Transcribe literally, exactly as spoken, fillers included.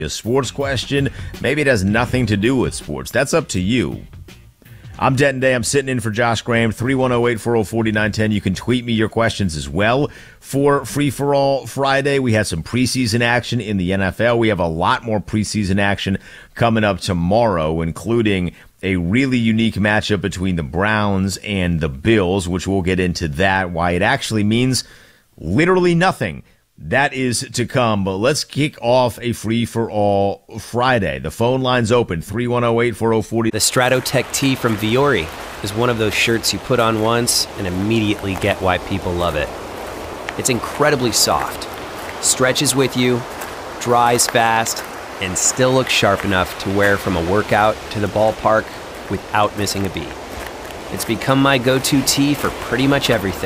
A sports question, maybe it has nothing to do with sports. That's up to you. I'm Denton Day. I'm sitting in for Josh Graham. three one zero, eight four zero, four nine one zero. You can tweet me your questions as well. For Free For All Friday, we had some preseason action in the N F L. We have a lot more preseason action coming up tomorrow, including a really unique matchup between the Browns and the Bills, which we'll get into that, why it actually means literally nothing. That is to come, but let's kick off a free-for-all Friday. The phone line's open, three one zero, eight four zero, four zero. The Stratotech tee from Viore is one of those shirts you put on once and immediately get why people love it. It's incredibly soft, stretches with you, dries fast, and still looks sharp enough to wear from a workout to the ballpark without missing a beat. It's become my go-to tee for pretty much everything.